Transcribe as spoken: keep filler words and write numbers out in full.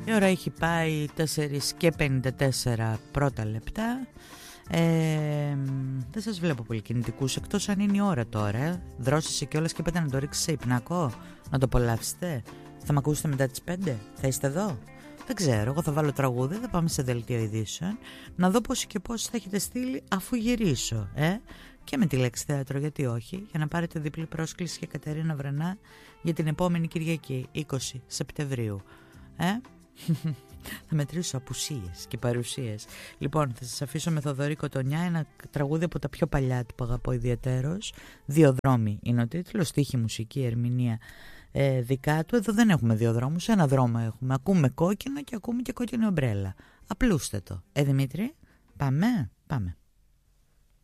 Η ώρα έχει πάει τέσσερα και πενήντα τέσσερα πρώτα λεπτά. Ε, δεν σας βλέπω πολύ κινητικούς, εκτός αν είναι η ώρα τώρα. ε. Δρόσησε κιόλας και είπατε να το ρίξετε σε υπνακό, να το απολαύσετε. Θα με ακούσετε μετά τις πέντε, θα είστε εδώ. Δεν ξέρω, εγώ θα βάλω τραγούδι, θα πάμε σε δελτίο ειδήσεων, να δω πώς και πώς θα έχετε στείλει αφού γυρίσω. Ε? Και με τη λέξη θέατρο, γιατί όχι, για να πάρετε διπλή πρόσκληση για Κατερίνα Βρενά για την επόμενη Κυριακή, είκοσι Σεπτεμβρίου. Ε? Θα μετρήσω απουσίες και παρουσίες. Λοιπόν, θα σας αφήσω με Θοδωρή Κοτονιά, ένα τραγούδι από τα πιο παλιά του που αγαπώ ιδιαίτερος. Δύο δρόμοι είναι ο τίτλος, στίχη, μουσική, ερμηνεία ε, δικά του. Εδώ δεν έχουμε δύο δρόμους, ένα δρόμο έχουμε. Ακούμε κόκκινο και ακούμε και κόκκινη ομπρέλα. Απλούστατο. Ε, Δημήτρη, πάμε, πάμε.